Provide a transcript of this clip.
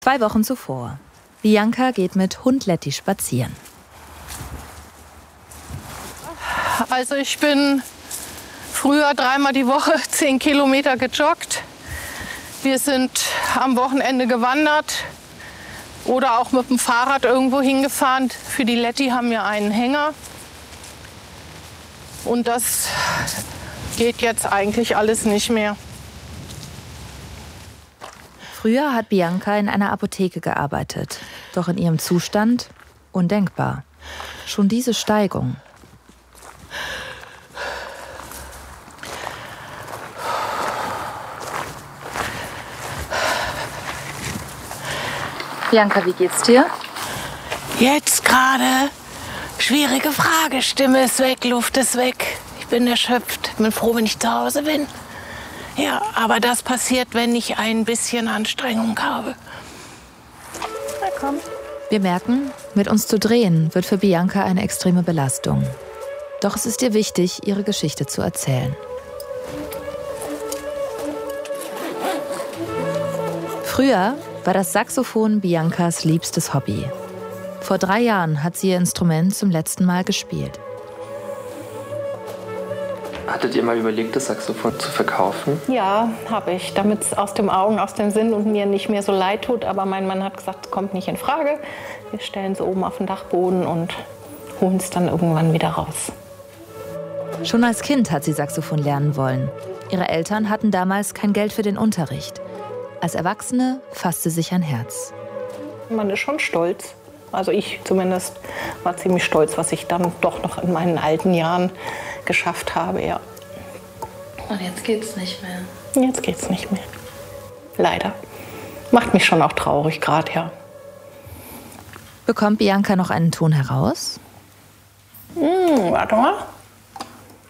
2 Wochen zuvor. Bianca geht mit Hund Letty spazieren. Also ich bin früher 3-mal die Woche 10 Kilometer gejoggt. Wir sind am Wochenende gewandert oder auch mit dem Fahrrad irgendwo hingefahren. Für die Letty haben wir einen Hänger. Und das geht jetzt eigentlich alles nicht mehr. Früher hat Bianca in einer Apotheke gearbeitet. Doch in ihrem Zustand undenkbar. Schon diese Steigung. Bianca, wie geht's dir? Jetzt gerade schwierige Frage. Stimme ist weg, Luft ist weg. Ich bin erschöpft. Bin froh, wenn ich zu Hause bin. Ja, aber das passiert, wenn ich ein bisschen Anstrengung habe. Na komm. Wir merken, mit uns zu drehen wird für Bianca eine extreme Belastung. Doch es ist ihr wichtig, ihre Geschichte zu erzählen. Früher war das Saxophon Biancas liebstes Hobby. Vor 3 Jahren hat sie ihr Instrument zum letzten Mal gespielt. Hattet ihr mal überlegt, das Saxophon zu verkaufen? Ja, habe ich, damit es aus den Augen, aus dem Sinn und mir nicht mehr so leid tut. Aber mein Mann hat gesagt, es kommt nicht in Frage. Wir stellen es oben auf den Dachboden und holen es dann irgendwann wieder raus. Schon als Kind hat sie Saxophon lernen wollen. Ihre Eltern hatten damals kein Geld für den Unterricht. Als Erwachsene fasste sich ein Herz. Man ist schon stolz. Also ich zumindest war ziemlich stolz, was ich dann doch noch in meinen alten Jahren geschafft habe, ja. Und jetzt geht's nicht mehr. Jetzt geht's nicht mehr. Leider. Macht mich schon auch traurig gerade, ja. Bekommt Bianca noch einen Ton heraus? Warte mal.